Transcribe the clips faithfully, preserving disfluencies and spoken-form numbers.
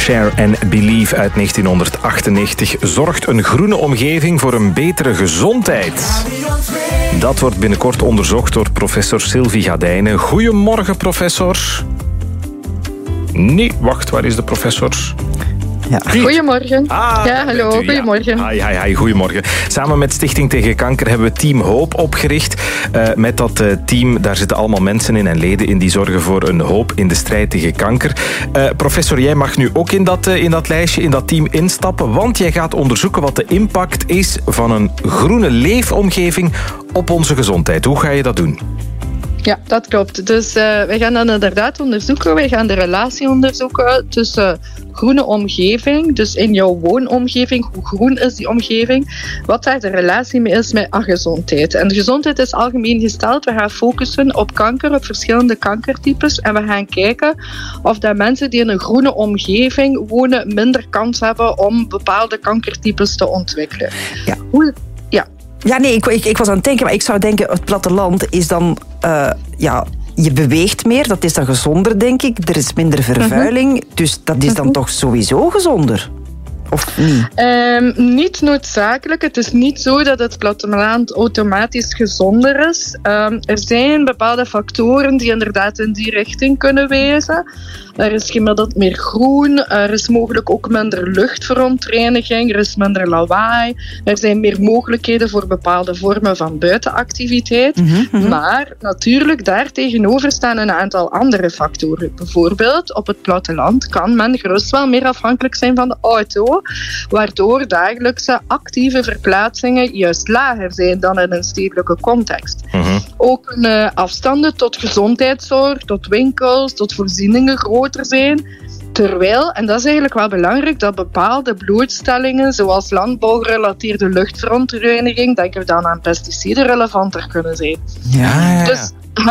Share and Believe uit negentienhonderdachtennegentig zorgt een groene omgeving voor een betere gezondheid. Dat wordt binnenkort onderzocht door professor Sylvie Gadijnen. Goedemorgen, professor. Nee, wacht, waar is de professor? Ja. Goedemorgen. Ah, ja, hallo, u, ja. goedemorgen. Hi, hi, hi, goedemorgen. Samen met Stichting Tegen Kanker hebben we Team Hoop opgericht. Uh, met dat uh, team, daar zitten allemaal mensen in en leden in die zorgen voor een hoop in de strijd tegen kanker. Uh, professor, jij mag nu ook in dat, uh, in dat lijstje, in dat team instappen, want jij gaat onderzoeken wat de impact is van een groene leefomgeving op onze gezondheid. Hoe ga je dat doen? Ja, dat klopt. Dus uh, wij gaan dat inderdaad onderzoeken. Wij gaan de relatie onderzoeken tussen groene omgeving, dus in jouw woonomgeving, hoe groen is die omgeving, wat daar de relatie mee is met gezondheid. En de gezondheid is algemeen gesteld. We gaan focussen op kanker, op verschillende kankertypes. En we gaan kijken of dat mensen die in een groene omgeving wonen minder kans hebben om bepaalde kankertypes te ontwikkelen. Ja. Hoe... Ja. Ja, nee, ik, ik, ik was aan het denken, maar ik zou denken, het platteland is dan, uh, ja, je beweegt meer, dat is dan gezonder, denk ik. Er is minder vervuiling, mm-hmm. dus dat is dan mm-hmm. toch sowieso gezonder? Of niet? Um, niet noodzakelijk. Het is niet zo dat het platteland automatisch gezonder is. Um, er zijn bepaalde factoren die inderdaad in die richting kunnen wijzen. Er is gemiddeld meer groen, er is mogelijk ook minder luchtverontreiniging, er is minder lawaai, er zijn meer mogelijkheden voor bepaalde vormen van buitenactiviteit. Mm-hmm. Maar natuurlijk, daartegenover staan een aantal andere factoren. Bijvoorbeeld, op het platteland kan men gerust wel meer afhankelijk zijn van de auto, waardoor dagelijkse actieve verplaatsingen juist lager zijn dan in een stedelijke context. Mm-hmm. Ook uh, afstanden tot gezondheidszorg, tot winkels, tot voorzieningen groter zijn. Terwijl, en dat is eigenlijk wel belangrijk, dat bepaalde blootstellingen, zoals landbouwgerelateerde luchtverontreiniging, denk ik dan aan pesticiden, relevanter kunnen zijn. Ja, ja. Dus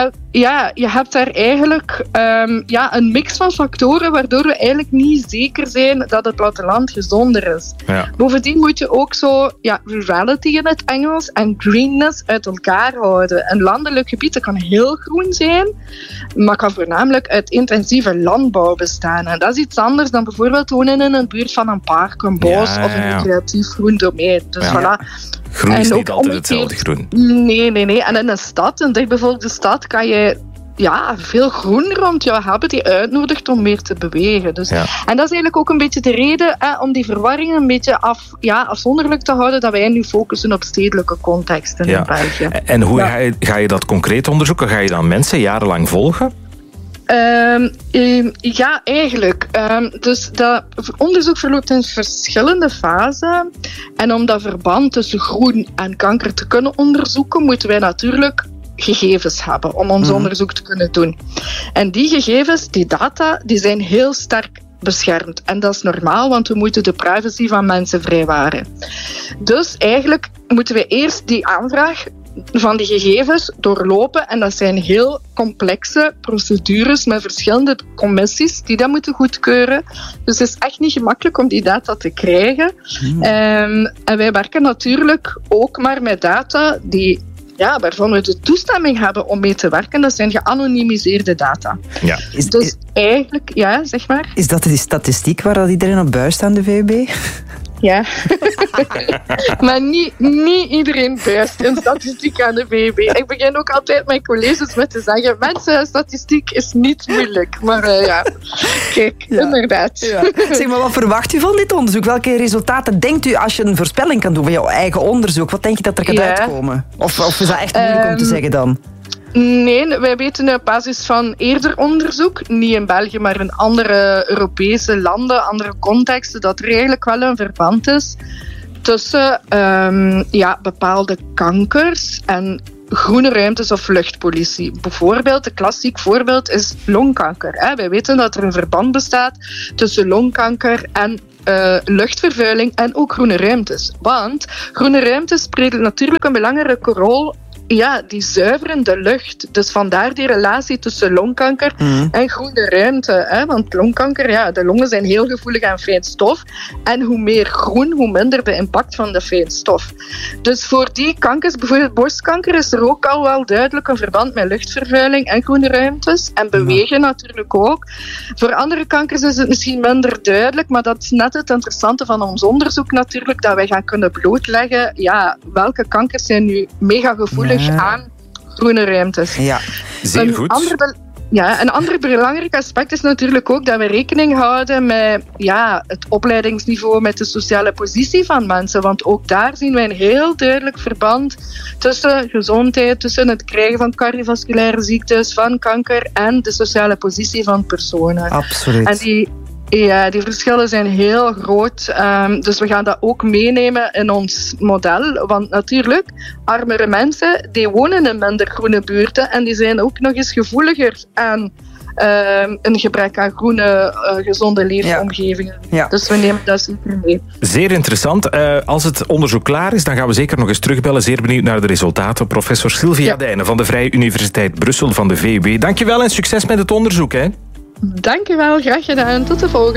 ja, je hebt daar eigenlijk um, ja, een mix van factoren waardoor we eigenlijk niet zeker zijn dat het platteland gezonder is. Ja. Bovendien moet je ook zo ja, rurality in het Engels en greenness uit elkaar houden. Een landelijk gebied kan heel groen zijn, maar kan voornamelijk uit intensieve landbouw bestaan. En dat is iets anders dan bijvoorbeeld wonen in een buurt van een park, een bos ja, ja, ja. of een recreatief groen domein. Dus ja. voilà. Groen is en niet altijd hetzelfde groen. Nee, nee, nee. En in een stad, een dichtbevolkte stad, kan je ja, veel groen rond jou hebben die uitnodigt om meer te bewegen. Dus, ja. En dat is eigenlijk ook een beetje de reden hè, om die verwarring een beetje af, ja, afzonderlijk te houden, dat wij nu focussen op stedelijke contexten ja. in België. En hoe ja. ga, je, ga je dat concreet onderzoeken? Ga je dan mensen jarenlang volgen? Um, um, ja, eigenlijk. Um, dus dat onderzoek verloopt in verschillende fasen. En om dat verband tussen groen en kanker te kunnen onderzoeken, moeten wij natuurlijk gegevens hebben om ons mm. onderzoek te kunnen doen. En die gegevens, die data, die zijn heel sterk beschermd. En dat is normaal, want we moeten de privacy van mensen vrijwaren. Dus eigenlijk moeten we eerst die aanvraag van die gegevens doorlopen. En dat zijn heel complexe procedures met verschillende commissies die dat moeten goedkeuren. Dus het is echt niet gemakkelijk om die data te krijgen. Mm. Um, en wij werken natuurlijk ook maar met data die, ja, waarvan we de toestemming hebben om mee te werken. Dat zijn geanonimiseerde data. Ja. Is, dus is, eigenlijk, ja, zeg maar. Is dat die statistiek waar dat iedereen op buist aan de V U B? Ja, maar niet, niet iedereen buist in statistiek aan de V U B. Ik begin ook altijd mijn colleges met te zeggen, mensen, statistiek is niet moeilijk. Maar uh, ja, kijk, ja. inderdaad. Ja. Zeg maar, wat verwacht u van dit onderzoek? Welke resultaten denkt u als je een voorspelling kan doen van jouw eigen onderzoek? Wat denk je dat er gaat ja. uitkomen? Of, of is dat echt moeilijk um, om te zeggen dan? Nee, wij weten op basis van eerder onderzoek, niet in België, maar in andere Europese landen, andere contexten, dat er eigenlijk wel een verband is tussen um, ja, bepaalde kankers en groene ruimtes of luchtpolitie. Bijvoorbeeld, een klassiek voorbeeld is longkanker. Hè. Wij weten dat er een verband bestaat tussen longkanker en Uh, luchtvervuiling en ook groene ruimtes. Want groene ruimtes spelen natuurlijk een belangrijke rol ja, die zuiveren de lucht. Dus vandaar die relatie tussen longkanker mm. en groene ruimte. Hè? Want longkanker, ja, de longen zijn heel gevoelig aan fijnstof. En hoe meer groen, hoe minder de impact van de fijnstof. Dus voor die kankers, bijvoorbeeld borstkanker, is er ook al wel duidelijk een verband met luchtvervuiling en groene ruimtes. En bewegen ja. natuurlijk ook. Voor andere kankers is het misschien minder duidelijk, maar dat is net het interessante van ons onderzoek natuurlijk, dat wij gaan kunnen blootleggen, ja, welke kankers zijn nu mega gevoelig ja. aan groene ruimtes. Ja, zeer een goed. Andere, ja, een ander belangrijk aspect is natuurlijk ook dat we rekening houden met ja, het opleidingsniveau, met de sociale positie van mensen. Want ook daar zien wij een heel duidelijk verband tussen gezondheid, tussen het krijgen van cardiovasculaire ziektes, van kanker en de sociale positie van personen. Absoluut. En die Ja, die verschillen zijn heel groot. Um, dus we gaan dat ook meenemen in ons model. Want natuurlijk, armere mensen die wonen in minder groene buurten en die zijn ook nog eens gevoeliger aan um, een gebrek aan groene, uh, gezonde leefomgevingen. Ja. Ja. Dus we nemen dat zeker mee. Zeer interessant. Uh, als het onderzoek klaar is, dan gaan we zeker nog eens terugbellen. Zeer benieuwd naar de resultaten. Professor Sylvia ja. Dijnen van de Vrije Universiteit Brussel van de V U B. Dankjewel en succes met het onderzoek. Hè. Dankjewel, graag gedaan. Tot de volgende.